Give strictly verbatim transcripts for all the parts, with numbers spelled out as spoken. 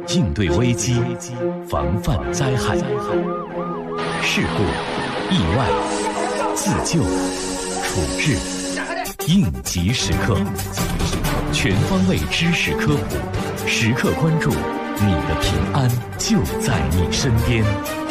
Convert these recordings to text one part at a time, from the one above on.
应对危机，防范灾害。事故、意外、自救、处置，应急时刻，全方位知识科普，时刻关注你的平安就在你身边。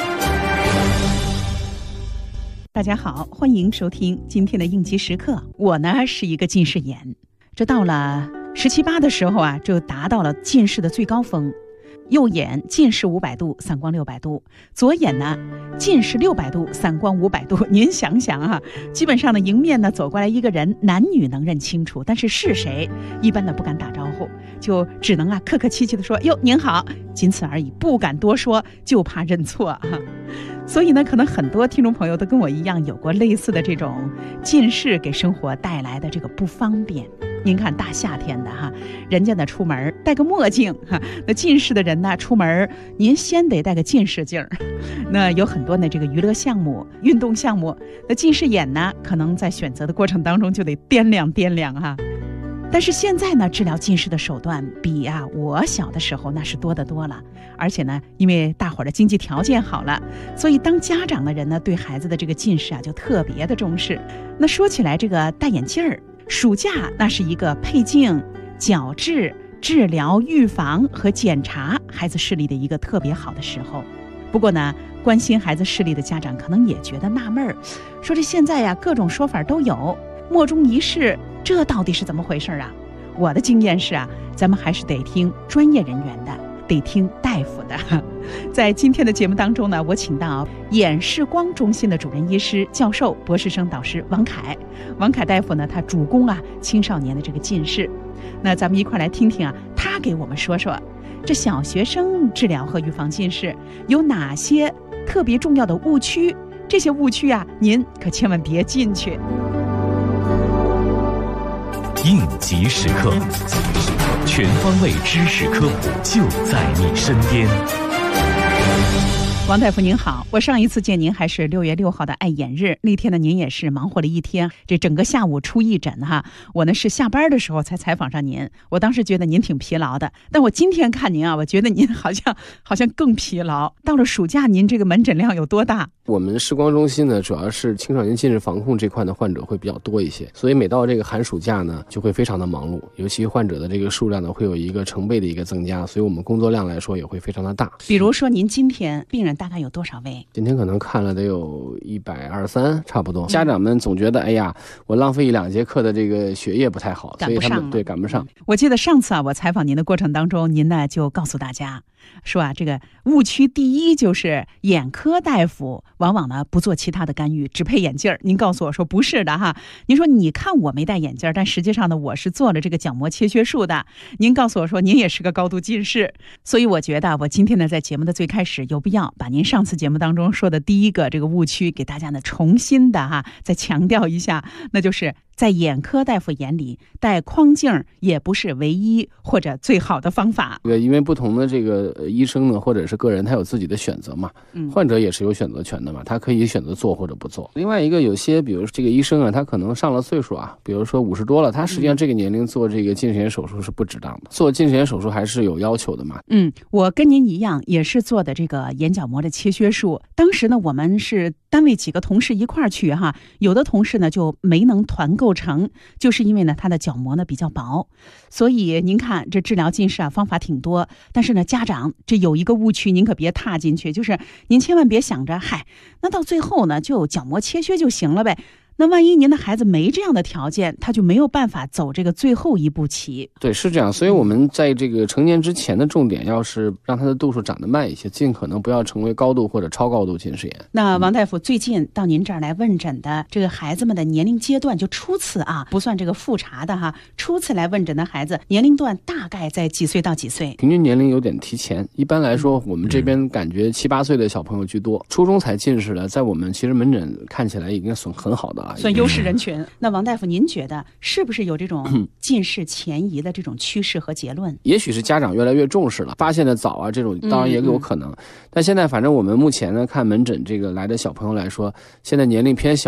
大家好，欢迎收听今天的应急时刻。我呢是一个近视眼，这到了十七八的时候啊，就达到了近视的最高峰。右眼近视五百度，散光六百度；左眼呢近视六百度，散光五百度。您想想啊，基本上呢，迎面呢走过来一个人，男女能认清楚，但是是谁，一般的不敢打招呼，就只能啊客客气气的说：“哟，您好。”仅此而已，不敢多说，就怕认错啊。所以呢，可能很多听众朋友都跟我一样，有过类似的这种近视给生活带来的这个不方便。您看大夏天的哈，人家呢出门戴个墨镜哈，那近视的人呢出门，您先得戴个近视镜。那有很多的这个娱乐项目、运动项目，那近视眼呢，可能在选择的过程当中就得掂量掂量哈。但是现在呢，治疗近视的手段比啊我小的时候那是多得多了，而且呢，因为大伙儿的经济条件好了，所以当家长的人呢，对孩子的这个近视啊就特别的重视。那说起来，这个戴眼镜儿，暑假那是一个配镜、矫治、治疗、预防和检查孩子视力的一个特别好的时候。不过呢，关心孩子视力的家长可能也觉得纳闷儿，说这现在呀各种说法都有，莫衷一是，这到底是怎么回事啊？我的经验是啊，咱们还是得听专业人员的，得听大夫的。在今天的节目当中呢，我请到眼视光中心的主任医师、教授、博士生导师王凯。王凯大夫呢，他主攻啊青少年的这个近视。那咱们一块来听听啊，他给我们说说，这小学生治疗和预防近视有哪些特别重要的误区？这些误区啊，您可千万别进去。 应急时刻，全方位知识科普就在你身边。 王大夫您好，我上一次见您还是六月六号的爱眼日，那天呢您也是忙活了一天，这整个下午出义诊哈，我呢是下班的时候才采访上您，我当时觉得您挺疲劳的，但我今天看您啊，我觉得您好像好像更疲劳。到了暑假，您这个门诊量有多大？ 我们视光中心呢，主要是青少年近视防控这块的患者会比较多一些，所以每到这个寒暑假呢，就会非常的忙碌，尤其患者的这个数量呢，会有一个成倍的一个增加，所以我们工作量来说也会非常的大。 比如说您今天病人大概有多少位？ 今天可能看了得有一百二十三，差不多。家长们总觉得，哎呀，我浪费一两节课的这个学业不太好， 赶不上了， 所以他们对赶不上。 我记得上次啊，我采访您的过程当中，您呢就告诉大家说啊，这个误区第一就是眼科大夫往往呢不做其他的干预，只配眼镜。您告诉我说不是的哈，您说你看我没戴眼镜，但实际上呢我是做了这个角膜切削术的。您告诉我说您也是个高度近视，所以我觉得我今天呢在节目的最开始有必要把您上次节目当中说的第一个这个误区给大家呢重新的哈再强调一下，那就是在眼科大夫眼里，戴框镜也不是唯一或者最好的方法。 对，因为不同的这个医生呢，或者是个人，他有自己的选择嘛。嗯，患者也是有选择权的嘛，他可以选择做或者不做。另外一个，有些比如这个医生啊，他可能上了岁数啊，比如说五十多了，他实际上这个年龄做这个近视眼手术是不值当的。做近视眼手术还是有要求的嘛。 嗯，我跟您一样，也是做的这个眼角膜的切削术。当时呢，我们是单位几个同事一块儿去哈，有的同事呢就没能团购成，就是因为呢他的角膜呢比较薄，所以您看这治疗近视啊方法挺多，但是呢家长这有一个误区，您可别踏进去，就是您千万别想着嗨，那到最后呢就角膜切削就行了呗。那万一您的孩子没这样的条件，他就没有办法走这个最后一步棋。 对，是这样。所以我们在这个成年之前的重点，要是让他的度数长得慢一些，尽可能不要成为高度或者超高度近视眼。 那王大夫最近到您这儿来问诊的这个孩子们的年龄阶段，就初次啊，不算这个复查的哈，初次来问诊的孩子年龄段大概在几岁到几岁？ 平均年龄有点提前。一般来说，我们这边感觉七八岁的小朋友居多，初中才近视的，在我们其实门诊看起来已经算很好的了。 算优势人群。那王大夫，您觉得是不是有这种近视前移的这种趋势和结论？ 也许是家长越来越重视了，发现的早啊，这种当然也有可能。嗯嗯但现在反正我们目前呢，看门诊这个来的小朋友来说，现在年龄偏小。